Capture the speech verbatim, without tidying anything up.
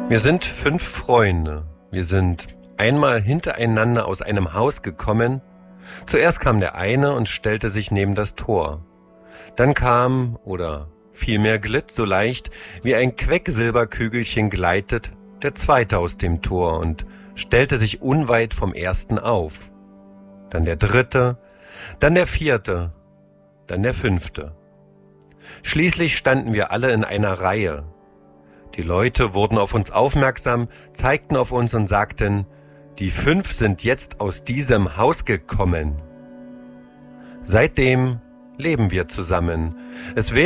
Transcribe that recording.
Wir sind fünf Freunde. Wir sind einmal hintereinander aus einem Haus gekommen. Zuerst kam der eine und stellte sich neben das Tor. Dann kam, oder vielmehr glitt so leicht, wie ein Quecksilberkügelchen gleitet, der zweite aus dem Tor und stellte sich unweit vom ersten auf. Dann der dritte, dann der vierte, dann der fünfte. Schließlich standen wir alle in einer Reihe. Die Leute wurden auf uns aufmerksam, zeigten auf uns und sagten, die fünf sind jetzt aus diesem Haus gekommen. Seitdem leben wir zusammen. Es wäre